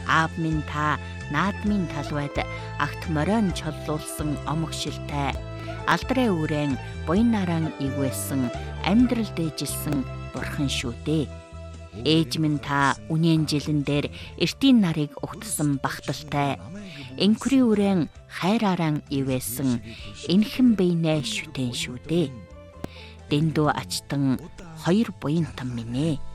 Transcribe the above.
Аав минь та наадмын талбайд агт морион чоллуулсан омог шилтэй алдрын үрэн буйнаран ивэсэн амьдрал дээжилсэн бурхан шүү дээ. Ээж минь та үнэн жилэн дээр эртийн нарыг угтсан багталтай энхрийн үрэн хайрааран ивэсэн энхэн биенэ шүтэн шүү дээ. Дэндүү ачтан хоёр буянтан минь ээ.